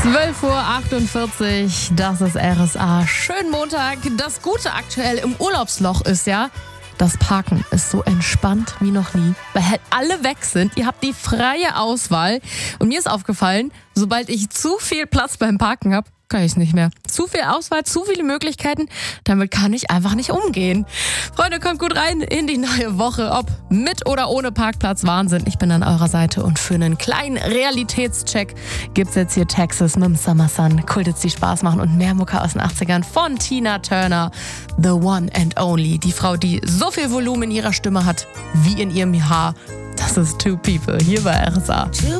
12:48 Uhr, das ist RSA. Schönen Montag. Das Gute aktuell im Urlaubsloch ist ja, das Parken ist so entspannt wie noch nie, weil halt alle weg sind. Ihr habt die freie Auswahl. Und mir ist aufgefallen, sobald ich zu viel Platz beim Parken habe, kann ich es nicht mehr. Zu viel Auswahl, zu viele Möglichkeiten, damit kann ich einfach nicht umgehen. Freunde, kommt gut rein in die neue Woche, ob mit oder ohne Parkplatz. Wahnsinn, ich bin an eurer Seite und für einen kleinen Realitätscheck gibt's jetzt hier Texas mit dem Summer Sun, Kultits, die Spaß machen und mehr Mucke aus den 80ern von Tina Turner, The One and Only. Die Frau, die so viel Volumen in ihrer Stimme hat wie in ihrem Haar. Das ist Two People hier bei RSA. Two